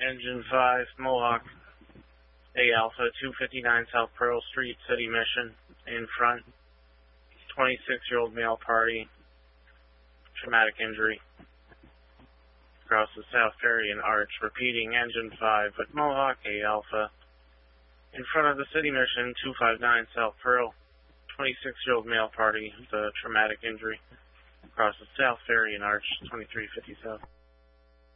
Engine 5, Mohawk, A Alpha, 259 South Pearl Street, City Mission, in front, 26-year-old male party, traumatic injury, across the South Ferry and Arch. Repeating, Engine 5 with Mohawk, A Alpha, in front of the City Mission, 259 South Pearl, 26-year-old male party, the traumatic injury, across the South Ferry and Arch, 2350 South.